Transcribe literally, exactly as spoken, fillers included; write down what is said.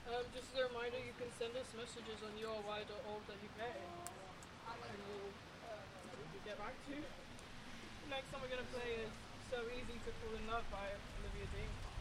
Um, just as a reminder, you can send us messages on u r y dot org dot u k and we'll, uh, we'll get back to you. The next song we're going to play is So Easy to Fall in Love by Olivia Dean.